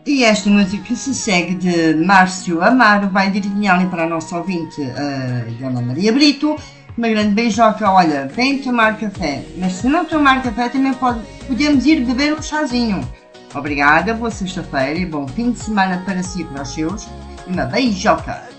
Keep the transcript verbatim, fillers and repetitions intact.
E esta música se segue de Márcio Amaro, vai dirigir ali para a nossa ouvinte, a Dona Maria Brito. Uma grande beijoca, olha, vem tomar café, mas se não tomar café também pode, podemos ir beber um chazinho. Obrigada, boa sexta-feira e bom fim de semana para si e para os seus. E uma beijoca!